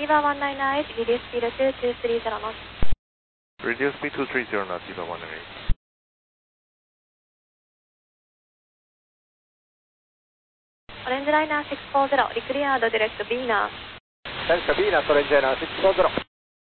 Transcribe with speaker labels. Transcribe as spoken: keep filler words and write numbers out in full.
Speaker 1: Viva one nine nine eight, reduce speed to two three zero knots.
Speaker 2: Reduce speed two three zero knots, Viva one nine eight.
Speaker 1: Orange Liner six four zero, declared direct Venus.
Speaker 3: Delta Venus, Orange Liner six four zero.